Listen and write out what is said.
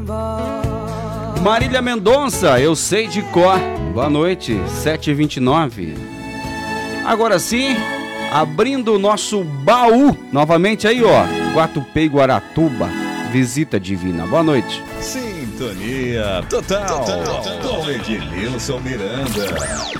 Marília Mendonça, eu sei de cor. Boa noite, 7h29. Agora sim, abrindo o nosso baú. Novamente aí, ó. Guatupê e Guaratuba. Visita divina. Boa noite. Sintonia total. Com Edilson Miranda.